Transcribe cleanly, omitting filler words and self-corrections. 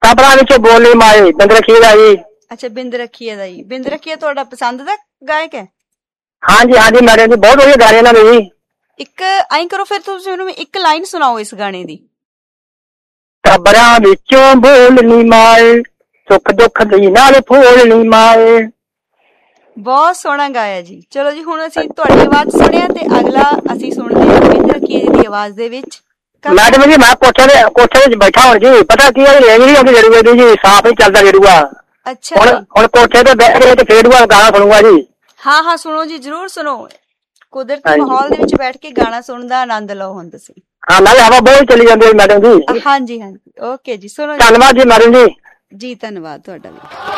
ਸਭਨਾਂ ਵਿੱਚੋਂ ਬੋਲੀ ਮਾਏ ਬਿੰਦ ਰਖੀਏ ਦਾ ਜੀ। ਅੱਛਾ, ਬਿੰਦ ਰਖੀਏ ਦਾ ਜੀ। ਬਿੰਦ ਰਖੀਏ ਤੁਹਾਡਾ ਪਸੰਦ ਦਾ ਗਾਇਕ ਹੈ? ਹਾਂਜੀ ਹਾਂਜੀ ਮੈਡਮ ਜੀ, ਬਹੁਤ ਵਧੀਆ ਗਾ ਰਹੇ ਇਹਨਾਂ ਨੇ ਜੀ। ਇੱਕ ਐਂ ਕਰੋ ਫਿਰ, ਤੁਸੀਂ ਮੈਨੂੰ ਇੱਕ ਲਾਈਨ ਸੁਣਾਓ ਇਸ ਗਾਣੇ ਦੀ। ਕਬਰਾਂ ਵਿੱਚੋਂ ਬੋਲਣੀ ਮਾਏ, ਸੁੱਖ ਦੁੱਖ ਦੀ ਨਾਲ ਫੋਲਣੀ ਮਾਏ। ਬਹੁਤ ਸੋਹਣਾ ਗਾਇਆ ਜੀ। ਚਲੋ ਜੀ, ਹੁਣ ਅਸੀਂ ਤੁਹਾਡੀ ਆਵਾਜ਼ ਸੁਣਿਆ ਤੇ ਅਗਲਾ ਅਸੀਂ ਸੁਣਦੇ ਹਾਂ ਬਿੰਦ ਰਖੀਏ ਜੀ ਦੀ ਆਵਾਜ਼ ਦੇ ਵਿੱਚ। ਮੈਡਮ ਜੀ ਮੈਂ ਕੋਠੇ ਵਿੱਚ ਬੈਠਾ ਹੁਣ ਜੀ, ਪਤਾ ਕੀ ਹੈ, ਰੇਂਜ ਨਹੀਂ ਆਉਂਦੀ ਰੇਡੂਏ ਦੀ ਜੀ, ਸਾਫ ਹੀ ਚੱਲਦਾ ਰੇਡੂਆ। ਅੱਛਾ ਜੀ। ਹੁਣ ਕੋਠੇ ਤੇ ਬਹਿ ਕੇ ਤੇ ਫੇਡੂਆ ਗਾਣਾ ਸੁਣੂਗਾ ਜੀ। ਹਾਂ ਹਾਂ, ਸੁਣੋ ਜੀ, ਜ਼ਰੂਰ ਸੁਣੋ। ਕੁਦਰਤੀ ਮਾਹੌਲ ਦੇ ਵਿੱਚ ਬੈਠ ਕੇ ਗਾਣਾ ਸੁਣਨ ਦਾ ਆਨੰਦ ਲਓ ਹੁਣ ਤੁਸੀਂ। ਹਾਂ, ਨਾਲੇ ਹਵਾ ਬਹੁਤ ਚੱਲੀ ਜਾਂਦੀ ਹੈ ਮੈਡਮ ਜੀ। ਹਾਂਜੀ ਹਾਂਜੀ, ਓਕੇ ਜੀ, ਸੁਣੋ। ਧੰਨਵਾਦ ਜੀ ਮੈਡਮ ਜੀ। ਜੀ ਧੰਨਵਾਦ ਤੁਹਾਡਾ ਵੀ।